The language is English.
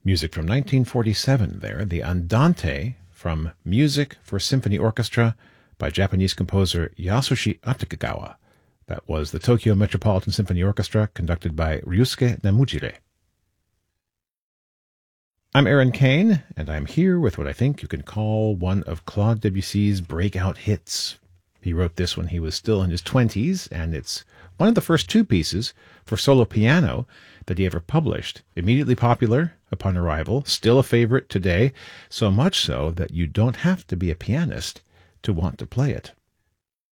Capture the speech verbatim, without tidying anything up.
Music from nineteen forty-seven there, the Andante from Music for Symphony Orchestra by Japanese composer Yasushi Akutagawa. That was the Tokyo Metropolitan Symphony Orchestra, conducted by Ryusuke Namujire. I'm Aaron Kane, and I'm here with what I think you can call one of Claude Debussy's breakout hits. He wrote this when he was still in his twenties, and it's one of the first two pieces for solo piano that he ever published. Immediately popular upon arrival, still a favorite today, so much so that you don't have to be a pianist to want to play it.